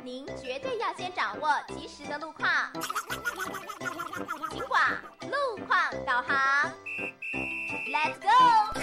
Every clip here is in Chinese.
您绝对要先掌握及时的路况。警广路况导航 ，Let's go！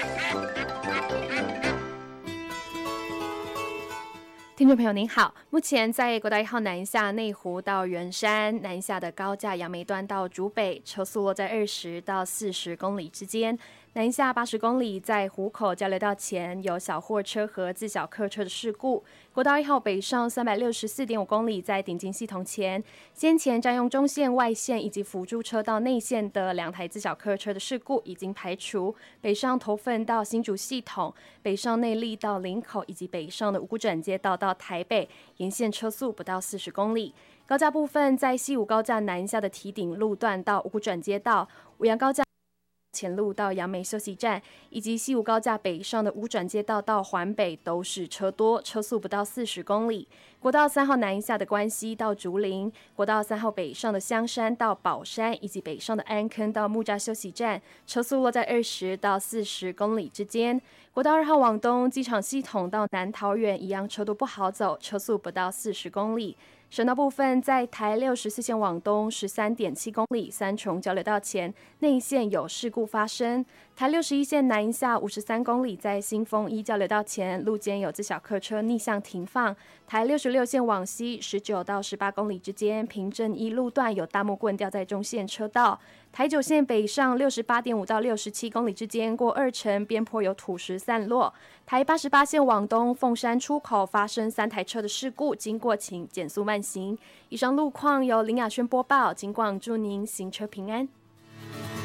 听众朋友您好，目前在国道1号南下内湖到圆山南下的高架杨梅段到竹北，车速落在20到40公里之间。南下80公里，在湖口交流道前有小货车和自小客车的事故。国道1号北上364.5公里，在顶进系统前，先前占用中线、外线以及辅助车道内线的2台自小客车的事故已经排除。北上头份到新竹系统，北上内壢到林口以及北上的五股转接道到台北，沿线车速不到40公里。高架部分，在西武高架南下的堤顶路段到五股转接道，五杨高架前路到杨梅休息站，以及西武高架北上的五转接道到环北都是车多，车速不到40公里。国道3号南下的关西到竹林，国道3号北上的香山到宝山，以及北上的安坑到木栅休息站，车速落在20到40公里之间。国道2号往东，机场系统到南桃园一样车多不好走，车速不到40公里。省道部分，在台64线往东13.7公里，三重交流道前内线有事故发生。台61线南下53公里，在新丰一交流道前路肩有自小客车逆向停放。台66线往西19到18公里之间，平镇一路段有大木棍掉在中线车道。台9线北上68.5到67公里之间，过二城边坡有土石散落。台88线往东凤山出口发生3台车的事故，经过请减速慢行。以上路况由林雅轩播报，警广祝您行车平安。